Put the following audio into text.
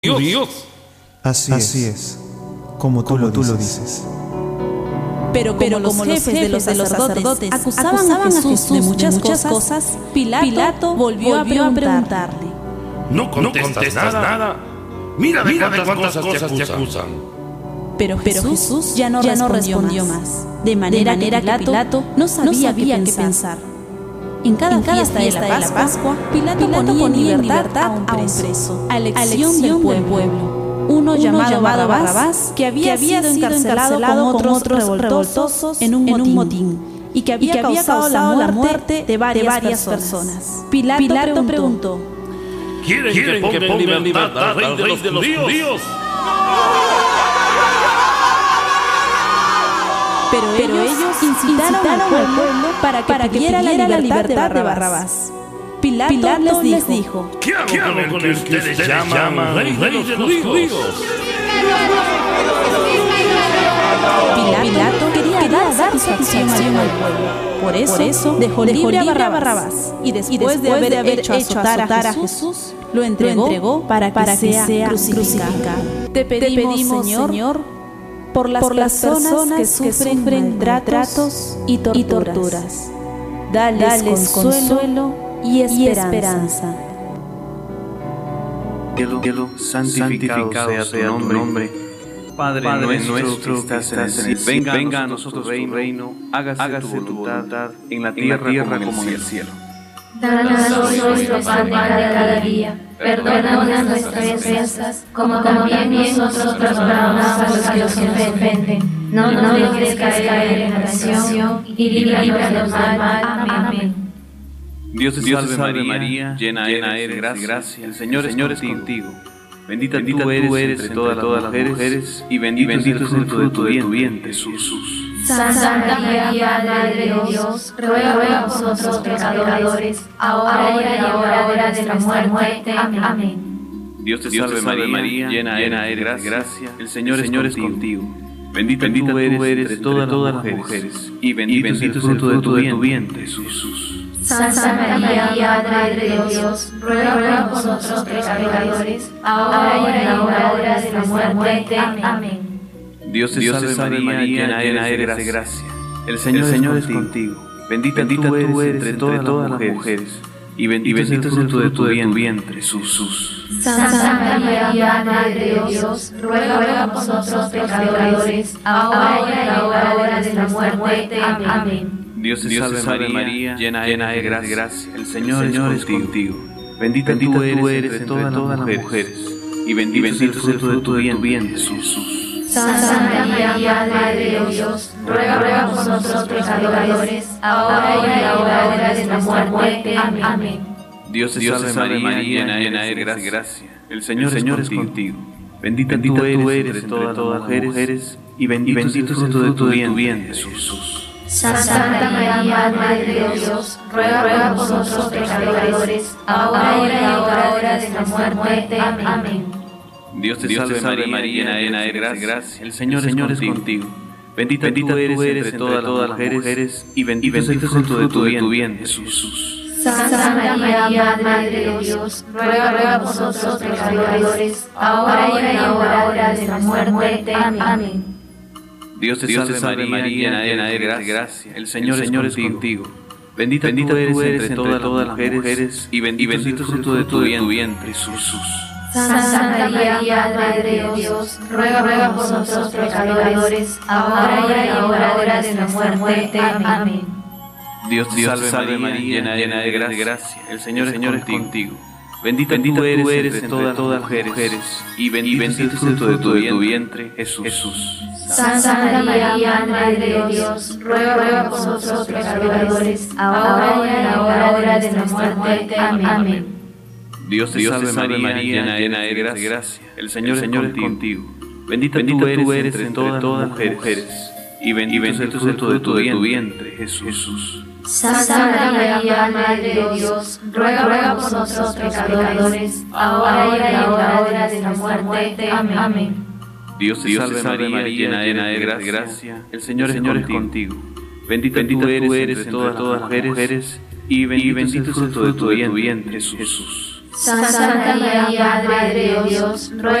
Dios. Así es, como tú lo dices. Pero como los jefes de los sacerdotes acusaban a Jesús de muchas cosas, Pilato volvió a preguntarle: ¿No contestas nada? Mira de cuántas cosas te acusan. Pero Jesús ya no respondió más. De manera que Pilato no sabía qué pensar. En cada fiesta de la Pascua, Pilato ponía en libertad a un preso, a elección del pueblo, uno llamado Barrabás, que había sido encarcelado con otros revoltosos en un motín, y que había causado la muerte de varias personas. Pilato preguntó: ¿Quieren que ponga en libertad al rey de los judíos? Pero ellos incitaron al pueblo para que pidiera la libertad de Barrabás. Pilato les dijo: ¿Qué hago con el que ustedes llaman rey de los judíos? Pilato quería dar satisfacción al pueblo. Por eso dejó libre a Barrabás, y después de haber hecho azotar a Jesús, lo entregó para que sea crucificado. Te pedimos, Señor, por las personas que sufren tratos y torturas. Dales consuelo y esperanza. Cielo, santificado sea tu nombre. Padre nuestro que estás en el cielo, venga a nosotros tu reino, hágase tu voluntad en la tierra como en el cielo. Danos hoy nuestro pan de cada día. Perdónanos nuestras ofensas, como también nosotros perdonamos a los que nos ofenden. No nos dejes caer en la tentación y líbranos del mal. Amén. Dios te salve María, llena eres de gracia, el Señor es contigo. Bendita tú eres entre todas las mujeres, y bendito es el fruto de tu vientre, Jesús. Santa María, Madre de Dios, ruega por nosotros pecadores, ahora y en la hora de nuestra muerte. Amén. Dios te salve María, llena eres de gracia, el Señor es contigo. Bendita tú eres entre todas las mujeres, y bendito es el fruto de tu vientre, Jesús. Santa María, Madre de Dios, ruega por nosotros pecadores, ahora y en la hora de nuestra muerte. Amén. Dios te salve María, llena eres de gracia, el Señor es contigo. Bendita tú eres entre todas las mujeres, y bendito es el fruto de tu vientre, Jesús. Santa María, Madre de Dios, ruega por nosotros pecadores, ahora y en la hora de nuestra muerte. Amén. Dios te salve María, llena eres de gracia, el Señor es contigo. Bendita tú eres entre todas las mujeres, y bendito es el fruto de tu vientre, Jesús. Santa María, Madre de Dios, ruega por nosotros pecadores, ahora y en la hora de nuestra muerte. Amén. Dios te salve María, llena eres de gracia, el Señor es contigo. Bendita tú eres entre todas las mujeres, y bendito es el fruto de tu vientre, Jesús. Santa María, Madre de Dios, ruega por nosotros pecadores, ahora y en la hora de nuestra muerte. Amén. Dios te salve María, llena eres de gracia, el Señor es contigo. Bendita tú eres entre todas las mujeres, y bendito es el fruto de tu vientre, Jesús. Santa María, Madre de Dios, ruega por nosotros pecadores, ahora y en la hora de nuestra muerte. Amén. Dios te salve María, llena eres de gracia, el Señor es contigo. Bendita tú eres entre todas las mujeres, y bendito es el fruto de tu vientre, Jesús. Santa María, Madre de Dios, ruega por nosotros pecadores, ahora y en la hora de nuestra muerte. Amén. Dios te salve María, llena eres de gracia, el Señor es contigo. Bendita tú eres entre todas las mujeres, y bendito es el fruto de tu vientre, Jesús. Santa María, Madre de Dios, ruega por nosotros pecadores, ahora y en la hora de nuestra muerte. Amén. Dios te salve María, llena eres de gracia, el Señor es contigo. Bendita tú eres entre todas las mujeres, y bendito es el fruto de tu vientre, Jesús. Santa María, Madre de Dios, ruega por nosotros pecadores, ahora y en la hora de nuestra muerte. Amén. Dios te salve María, llena eres de gracia, el Señor es contigo. Bendita tú eres entre todas las mujeres, y bendito es el fruto de tu vientre, Jesús. Santa María, Madre de Dios,